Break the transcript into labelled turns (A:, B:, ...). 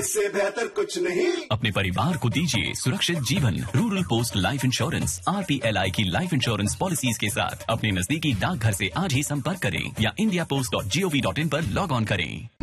A: इससे बेहतर कुछ नहीं।
B: अपने परिवार को दीजिए सुरक्षित जीवन। Rural post life insurance RPLI की लाइफ इंश्योरेंस पॉलिसीज के साथ अपने नजदीकी डाकघर से आज ही संपर्क करें या indiapost.gov.in पर लॉग ऑन करें।